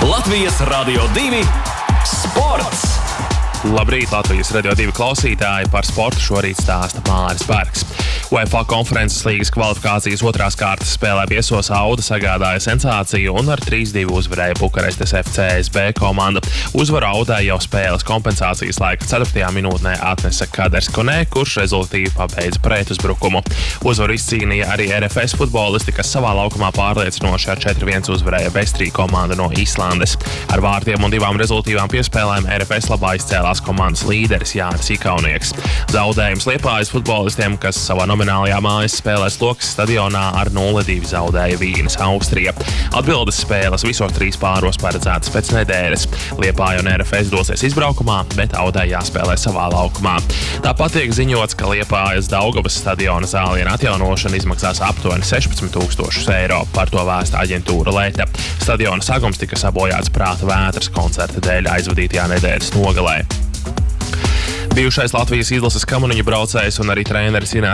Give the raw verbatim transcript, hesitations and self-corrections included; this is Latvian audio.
Latvijas Radio divi sports! Labrīt, Latvijas Radio divi klausītāji, par sportu šorīt stāsta Māris Bergs. UEFA konferences līgas kvalifikācijas otrās kārtas spēlē viesos Auda sagādāja sensāciju un ar trīs divi uzvarēja Bukarestes F C S B komanda. Uzvaru Audai jau spēles kompensācijas laika ceturtajā minūtē atnesa Kaders Konē, kurš rezultatīvi pabeidza pretuzbrukumu. Uzvaru izcīnīja arī R F S futbolisti, kas savā laukumā pārliecinoši ar četri viens uzvarēja Vestrī komanda no Īslandes. Ar vārtiem un divām rezultīvām piespēlēm R F S labā izcēlās komandas līderis Jānis Ikaunieks. Zaudējums Liepājas futbolistiem, kas savā nominālajā mājas spēlēs Lokas stadionā ar nulle divi zaudēja Vīnes Austrija. Atbildes spēles visos trīs pāros paredzētas pēc nedēļas. Liepāja un R F S dosies izbraukumā, bet Audai jāspēlē savā laukumā. Tāpat tiek ziņots, ka Liepājas Daugavas stadiona zāliena atjaunošana izmaksās aptuveni sešpadsmit tūkstošus eiro. Par to vēsta aģentūra Leta. Stadiona sagums tika sabojāts prāta vētras koncerta dēļ aizvadītajā nedēļas nogalē. Bijušais Latvijas izlases kamaniņu braucējs un arī treneris Inārs